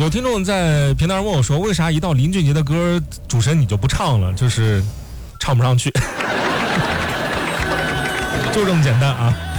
有听众在平台上问我说，为啥一到林俊杰的歌，主持人你就不唱了？就是唱不上去，就这么简单啊。